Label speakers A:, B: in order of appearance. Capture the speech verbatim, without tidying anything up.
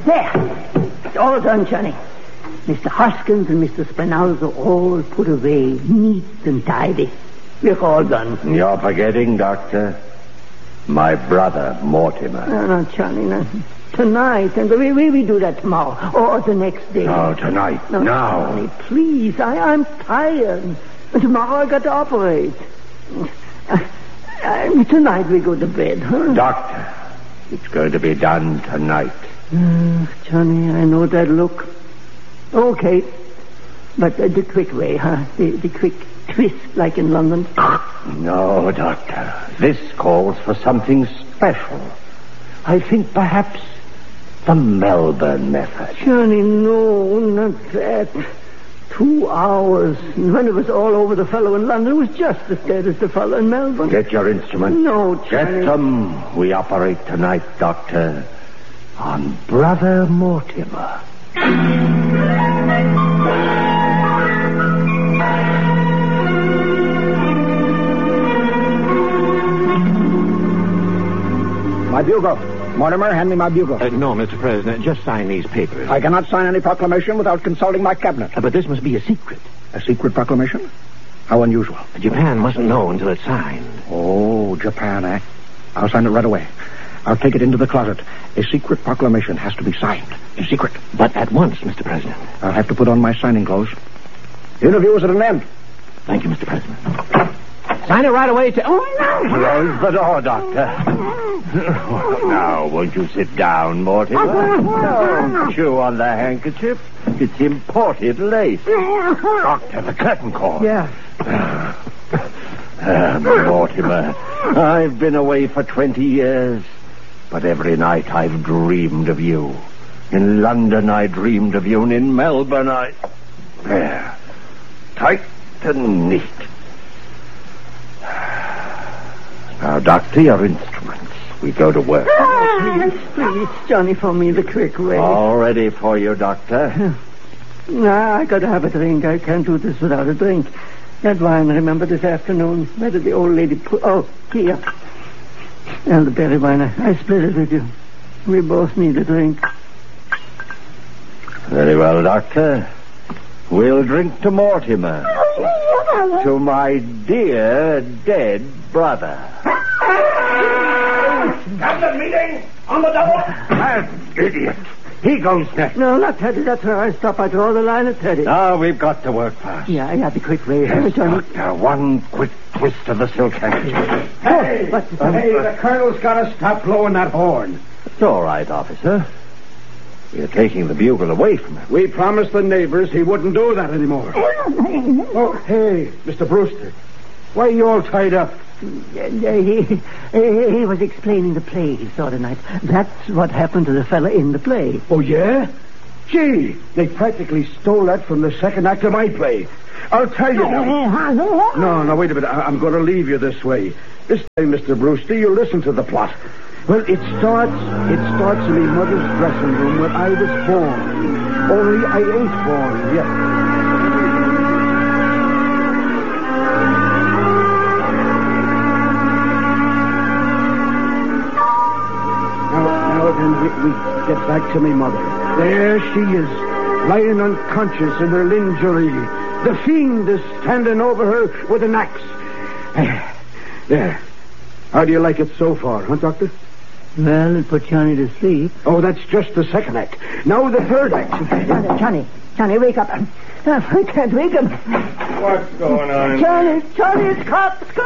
A: There. It's all done, Johnny. Mister Hoskins and Mister Spinalzo all put away, neat and tidy. We're all done.
B: You're forgetting, Doctor. My brother, Mortimer.
A: No, no, Johnny, no. Tonight, and we, we, we do that tomorrow, or the next day.
B: No, tonight,
A: no,
B: now.
A: Johnny, please, I, I'm tired. And tomorrow I got to operate. Uh, uh, tonight we go to bed, huh?
B: Doctor, it's going to be done tonight.
A: Uh, Johnny, I know that look. Okay, but uh, the quick way, huh? The, the quick twist, like in London.
B: No, Doctor. This calls for something special. I think perhaps the Melbourne method.
A: Johnny, no, not that. Two hours. And when it was all over the fellow in London, it was just as dead as the fellow in Melbourne.
B: Get your instrument.
A: No, Johnny.
B: Get them. We operate tonight, Doctor, on Brother Mortimer.
C: My bugle. Mortimer, hand me my bugle.
D: Uh, no, Mister President, just sign these papers.
C: I cannot sign any proclamation without consulting my cabinet.
D: Uh, but this must be a secret.
C: A secret proclamation? How unusual.
D: Japan mustn't know until it's signed.
C: Oh, Japan, eh? I'll sign it right away. I'll take it into the closet. A secret proclamation has to be signed. In secret.
D: But at once, Mister President.
C: I'll have to put on my signing clothes. The interview is at an end.
D: Thank you, Mister President. Sign it right away to... Oh, no!
B: Close the door, Doctor. Now, won't you sit down, Mortimer? Don't chew on the handkerchief. It's imported lace. Doctor, the curtain cord.
A: Yeah.
B: Uh, Mortimer, I've been away for twenty years, but every night I've dreamed of you. In London I dreamed of you, and in Melbourne I... There. Tight and neat. Now, Doctor, your instruments. We go to work.
A: Please, please, Johnny, for me the quick way.
B: All ready for you, Doctor.
A: No, I got to have a drink. I can't do this without a drink. That wine, remember, this afternoon. Where did the old lady put... Oh, here. Elderberry wine. I, I split it with you. We both need a drink.
B: Very well, Doctor. We'll drink to Mortimer. To my dear dead brother.
C: Cabinet meeting on the double.
B: That idiot. He goes next.
A: No, not Teddy. That's where I stop. I draw the line at Teddy.
B: Now we've got to work fast.
A: Yeah, yeah, the quick way.
B: Yes,
A: Johnny.
B: Doctor. One quick twist of the silk handkerchief.
C: Hey,
A: What's the
C: hey, the colonel's got to stop blowing that horn.
B: It's all right, officer. We're taking the bugle away from him.
C: We promised the neighbors he wouldn't do that anymore. Oh, hey, Mister Brewster. Why are you all tied up?
A: Uh, he, he, he was explaining the play he saw tonight. That's what happened to the fella in the play.
C: Oh, yeah? Gee, they practically stole that from the second act of my play. I'll tell you now. No, no, wait a minute. I- I'm going to leave you this way. This time, Mister Brewster, you listen to the plot. Well, it starts, it starts in my mother's dressing room where I was born. Only I ain't born yet. Then we, we get back to me mother. There she is, lying unconscious in her lingerie. The fiend is standing over her with an axe. There. How do you like it so far, huh, Doctor?
A: Well, it put Johnny to sleep.
C: Oh, that's just the second act. Now the third act.
A: Johnny, Johnny, Johnny, wake up. I can't wake him.
B: What's going on?
A: Johnny, Johnny, it's cops, cops.